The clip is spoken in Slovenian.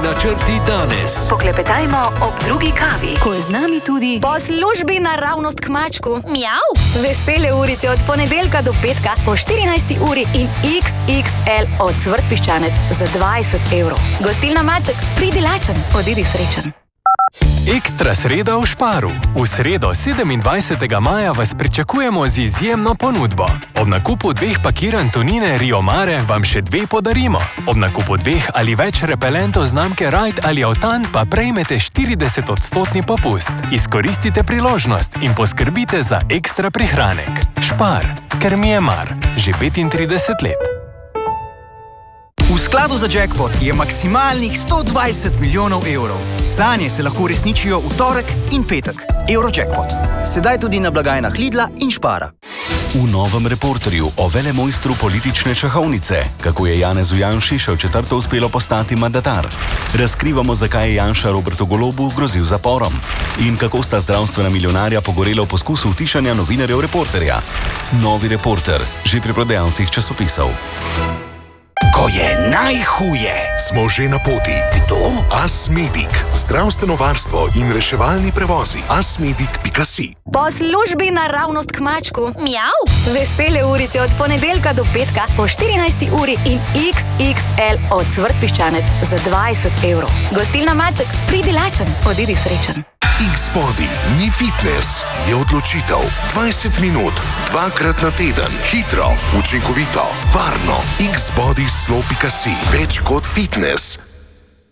načrti danes. Poklepetajmo ob drugi kavi, ko je z nami tudi po službi naravnost k mačku. Mjav. Vesele urice od ponedeljka do petka po 14. uri in XXL od Cvrt Piščanec za 20 €. Gostilna Maček, pridi lačen, odidi srečen. Ekstra sreda v Sparu. V sredo 27. maja vas pričakujemo z izjemno ponudbo. Ob nakupu 2 pakiranj tonine Rio Mare vam še 2 podarimo. Ob nakupu 2 ali več repelentov znamke Ride ali Autan pa prejmete 40% popust. Izkoristite priložnost in poskrbite za ekstra prihranek. Spar, ker mi je mar. Že 35 let. V skladu za jackpot je maksimalnih 120 milijonov €. Sanje se lahko uresničijo v torek in petek. Eurojackpot. Sedaj tudi na blagajnah Lidla in Spara. V novem Reporterju o velemojstru politične šahovnice, kako je Janezu Janši še v četrto uspelo postati mandatar. Razkrivamo, zakaj je Janša Robertu Golobu grozil zaporom. In kako sta zdravstvena milijonarja pogorela v poskusu utišanja novinarjev Reporterja. Novi Reporter, že pri prodajalcih časopisov. Ko je najhuje, smo že na poti. Kdo? Asmedic. Zdravstveno varstvo in reševalni prevozi. Asmedic.si. Po službi naravnost k mačku. Mjav. Vesele urice od ponedeljka do petka po 14. uri in XXL od Cvrt Piščanec za 20 €. Gostilna Maček, pridi lačen, odidi srečen. X-Body ni fitness, je odločitev. 20 minut, 2-krat na teden. Hitro, učinkovito, varno. X-Body Slow.si. Več kot fitness.